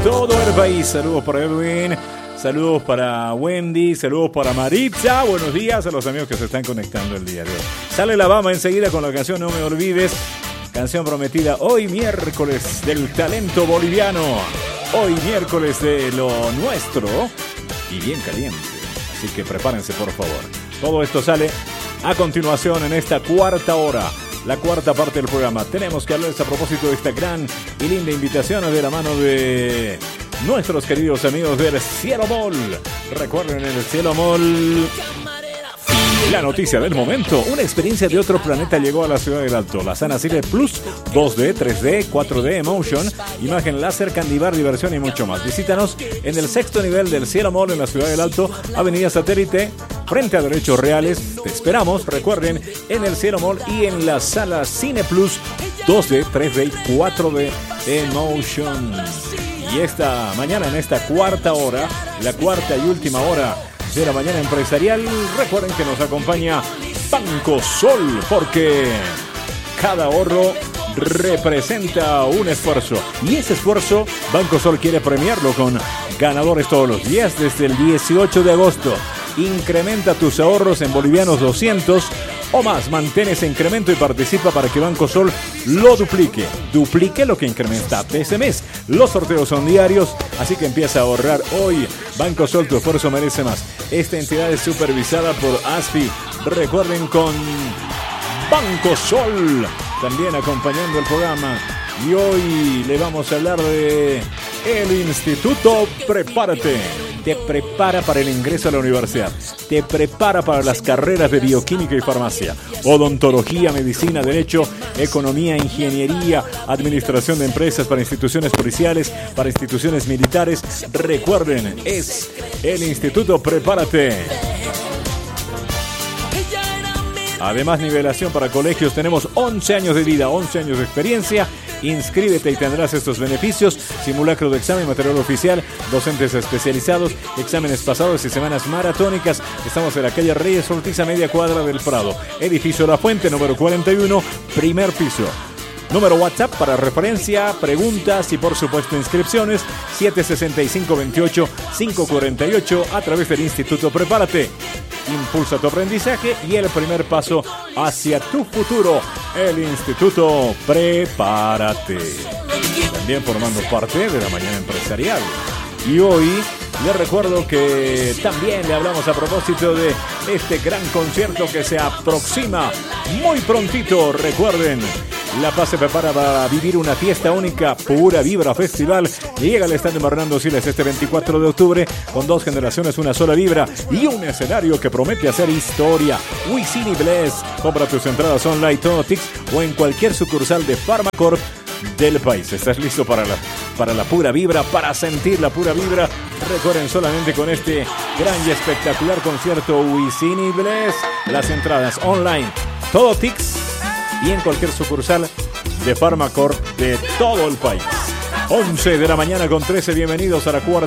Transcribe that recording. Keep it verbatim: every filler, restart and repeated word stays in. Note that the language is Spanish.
todo el país. Saludos para Edwin, saludos para Wendy, saludos para Maritza. Buenos días a los amigos que se están conectando el día de hoy. Sale la Bama enseguida con la canción No Me Olvides, canción prometida hoy miércoles del talento boliviano, hoy miércoles de lo nuestro y bien caliente. Así que prepárense, por favor. Todo esto sale a continuación en esta cuarta hora, la cuarta parte del programa. Tenemos que hablarles a propósito de esta gran y linda invitación de la mano de nuestros queridos amigos del Cielo Mall. Recuerden, en el Cielo Mall, la noticia del momento: una experiencia de otro planeta llegó a la ciudad del Alto. La Sana Cine Plus, dos D, tres D, cuatro D, Emotion, imagen láser, candy bar, diversión y mucho más. Visítanos en el sexto nivel del Cielo Mall en la ciudad del Alto, Avenida Satélite, frente a Derechos Reales. Te esperamos, recuerden, en el Cielo Mall y en la Sala Cine Plus, dos D, tres D y cuatro D, Emotion. Y esta mañana, en esta cuarta hora, la cuarta y última hora de la mañana empresarial, recuerden que nos acompaña Banco Sol, porque cada ahorro representa un esfuerzo, y ese esfuerzo Banco Sol quiere premiarlo con ganadores todos los días desde el dieciocho de agosto. Incrementa tus ahorros en bolivianos doscientos o más, mantén ese incremento y participa para que Banco Sol lo duplique. Duplique lo que incrementaste ese mes. Los sorteos son diarios, así que empieza a ahorrar hoy. Banco Sol, tu esfuerzo merece más. Esta entidad es supervisada por A S F I. Recuerden, con Banco Sol también acompañando el programa. Y hoy le vamos a hablar de el Instituto Prepárate. Te prepara para el ingreso a la universidad, te prepara para las carreras de bioquímica y farmacia, odontología, medicina, derecho, economía, ingeniería, administración de empresas, para instituciones policiales, para instituciones militares. Recuerden, es el Instituto Prepárate. Además, nivelación para colegios. Tenemos once años de vida, once años de experiencia. Inscríbete y tendrás estos beneficios: simulacro de examen, material oficial, docentes especializados, exámenes pasados y semanas maratónicas. Estamos en la calle Reyes Ortiz, a media cuadra del Prado, edificio La Fuente, número cuarenta y uno, primer piso. Número WhatsApp para referencia, preguntas y por supuesto inscripciones: siete seis cinco, veintiocho, cinco cuarenta y ocho, a través del Instituto Prepárate. Impulsa tu aprendizaje y el primer paso hacia tu futuro. El Instituto Prepárate. También formando parte de la mañana empresarial. Y hoy les recuerdo que también le hablamos a propósito de este gran concierto que se aproxima muy prontito. Recuerden, La Paz se prepara para vivir una fiesta única. Pura Vibra Festival llega al estadio Hernando Siles este veinticuatro de octubre, con dos generaciones, una sola vibra y un escenario que promete hacer historia. Wisin y Bless. Compra tus entradas online, Tonotix o en cualquier sucursal de Pharmacorp del país. ¿Estás listo para la, para la pura vibra, para sentir la pura vibra? Recuerden, solamente con este gran y espectacular concierto Wisin y Bless, las entradas online, Tonotix y en cualquier sucursal de Pharmacorp de todo el país. once de la mañana con trece, bienvenidos a la cuarta